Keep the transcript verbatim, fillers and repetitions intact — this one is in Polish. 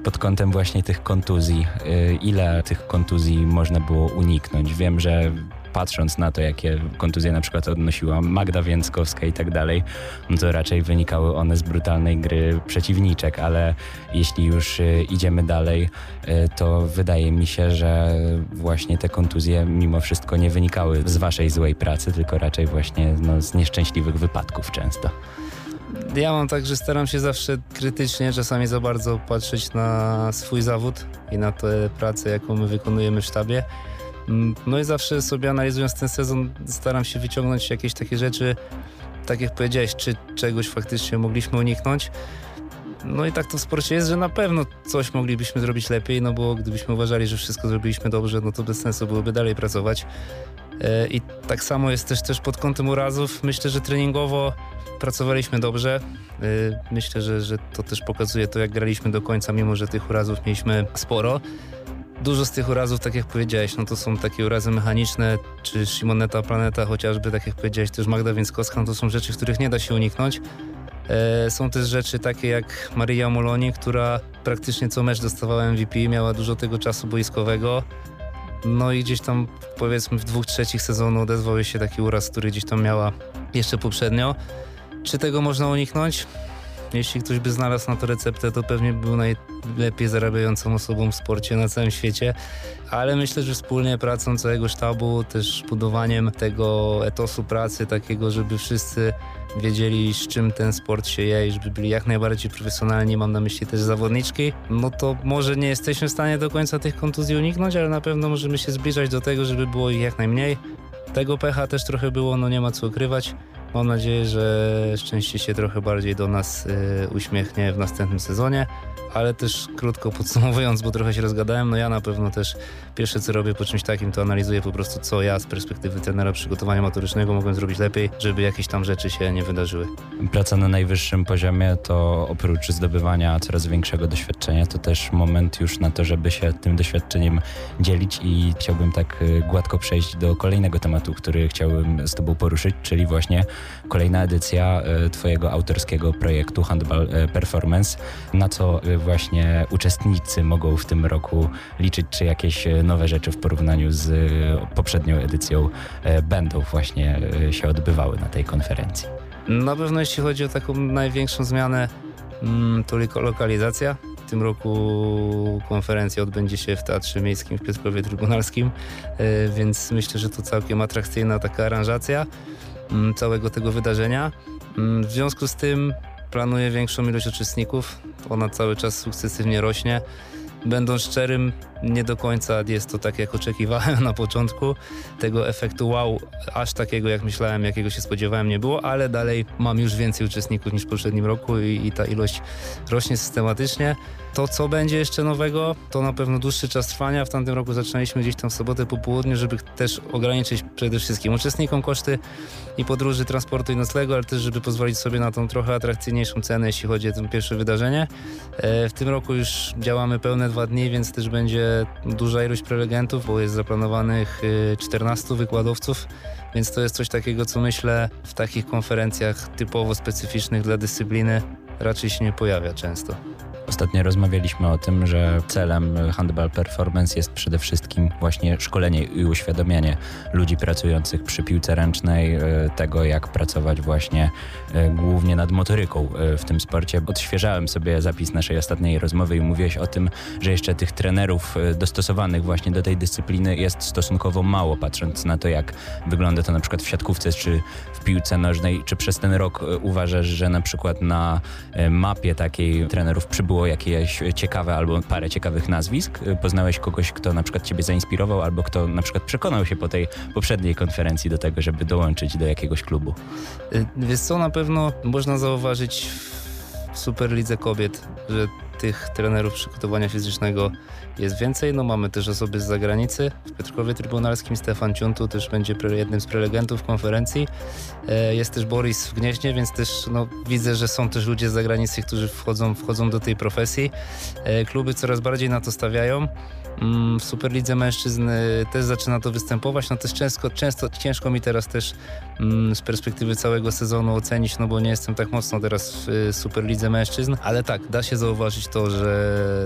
pod kątem właśnie tych kontuzji. Ile tych kontuzji można było uniknąć? Wiem, że patrząc na to, jakie kontuzje na przykład odnosiła Magda Więckowska i tak dalej, no to raczej wynikały one z brutalnej gry przeciwniczek, ale jeśli już idziemy dalej, to wydaje mi się, że właśnie te kontuzje mimo wszystko nie wynikały z waszej złej pracy, tylko raczej właśnie no, z nieszczęśliwych wypadków często. Ja mam tak, że staram się zawsze krytycznie, czasami za bardzo patrzeć na swój zawód i na tę pracę, jaką my wykonujemy w sztabie. No i zawsze sobie analizując ten sezon staram się wyciągnąć jakieś takie rzeczy, tak jak powiedziałeś, czy czegoś faktycznie mogliśmy uniknąć. No i tak to w sporcie jest, że na pewno coś moglibyśmy zrobić lepiej, no bo gdybyśmy uważali, że wszystko zrobiliśmy dobrze, no to bez sensu byłoby dalej pracować. I tak samo jest też, też pod kątem urazów. Myślę, że treningowo pracowaliśmy dobrze. Myślę, że, że to też pokazuje to, jak graliśmy do końca, mimo że tych urazów mieliśmy sporo. Dużo z tych urazów, tak jak powiedziałeś, no to są takie urazy mechaniczne, czy Simonetta Planeta chociażby, tak jak powiedziałeś, też Magda Więckowska, no to są rzeczy, których nie da się uniknąć. E, są też rzeczy takie jak Maria Moloni, która praktycznie co mecz dostawała M V P, miała dużo tego czasu boiskowego. No i gdzieś tam powiedzmy w dwóch trzecich sezonu odezwał się taki uraz, który gdzieś tam miała jeszcze poprzednio. Czy tego można uniknąć? Jeśli ktoś by znalazł na to receptę, to pewnie był najlepiej zarabiającą osobą w sporcie na całym świecie, ale myślę, że wspólnie pracą całego sztabu, też budowaniem tego etosu pracy takiego, żeby wszyscy wiedzieli, z czym ten sport się je i żeby byli jak najbardziej profesjonalni, mam na myśli też zawodniczki, no to może nie jesteśmy w stanie do końca tych kontuzji uniknąć, ale na pewno możemy się zbliżać do tego, żeby było ich jak najmniej. Tego pecha też trochę było, no nie ma co ukrywać. Mam nadzieję, że szczęście się trochę bardziej do nas y, uśmiechnie w następnym sezonie, ale też krótko podsumowując, bo trochę się rozgadałem, no ja na pewno też pierwsze co robię po czymś takim, to analizuję po prostu, co ja z perspektywy trenera przygotowania motorycznego mogłem zrobić lepiej, żeby jakieś tam rzeczy się nie wydarzyły. Praca na najwyższym poziomie to oprócz zdobywania coraz większego doświadczenia, to też moment już na to, żeby się tym doświadczeniem dzielić i chciałbym tak gładko przejść do kolejnego tematu, który chciałbym z tobą poruszyć, czyli właśnie kolejna edycja twojego autorskiego projektu Handball Performance. Na co właśnie uczestnicy mogą w tym roku liczyć, czy jakieś nowe rzeczy w porównaniu z poprzednią edycją będą właśnie się odbywały na tej konferencji? Na pewno jeśli chodzi o taką największą zmianę, to lokalizacja. W tym roku konferencja odbędzie się w Teatrze Miejskim w Piotrkowie Trybunalskim, więc myślę, że to całkiem atrakcyjna taka aranżacja całego tego wydarzenia. W związku z tym planuję większą ilość uczestników. Ona cały czas sukcesywnie rośnie. Będąc szczerym, nie do końca jest to tak, jak oczekiwałem na początku. Tego efektu wow, aż takiego jak myślałem, jakiego się spodziewałem, nie było, ale dalej mam już więcej uczestników niż w poprzednim roku i, i ta ilość rośnie systematycznie. To, co będzie jeszcze nowego, to na pewno dłuższy czas trwania. W tamtym roku zaczynaliśmy gdzieś tam w sobotę po południu, żeby też ograniczyć przede wszystkim uczestnikom koszty i podróży, transportu i noclegu, ale też, żeby pozwolić sobie na tą trochę atrakcyjniejszą cenę, jeśli chodzi o to pierwsze wydarzenie. W tym roku już działamy pełne dwa dni, więc też będzie duża ilość prelegentów, bo jest zaplanowanych czternastu wykładowców, więc to jest coś takiego, co myślę w takich konferencjach typowo specyficznych dla dyscypliny raczej się nie pojawia często. Ostatnio rozmawialiśmy o tym, że celem Handball Performance jest przede wszystkim właśnie szkolenie i uświadamianie ludzi pracujących przy piłce ręcznej tego, jak pracować właśnie głównie nad motoryką w tym sporcie. Odświeżałem sobie zapis naszej ostatniej rozmowy i mówiłeś o tym, że jeszcze tych trenerów dostosowanych właśnie do tej dyscypliny jest stosunkowo mało, patrząc na to, jak wygląda to na przykład w siatkówce czy w piłce nożnej. Czy przez ten rok uważasz, że na przykład na mapie takiej trenerów przybyło jakieś ciekawe albo parę ciekawych nazwisk? Poznałeś kogoś, kto na przykład ciebie zainspirował albo kto na przykład przekonał się po tej poprzedniej konferencji do tego, żeby dołączyć do jakiegoś klubu? Wiesz co, na pewno można zauważyć w Superlidze Kobiet, że tych trenerów przygotowania fizycznego jest więcej. No mamy też osoby z zagranicy. W Piotrkowie Trybunalskim Stefan Ciuntu też będzie jednym z prelegentów konferencji. Jest też Boris w Gnieźnie, więc też no, widzę, że są też ludzie z zagranicy, którzy wchodzą, wchodzą do tej profesji. Kluby coraz bardziej na to stawiają. W Superlidze Mężczyzn też zaczyna to występować, no też często, często ciężko mi teraz też z perspektywy całego sezonu ocenić, no bo nie jestem tak mocno teraz w Superlidze Mężczyzn, ale tak, da się zauważyć to, że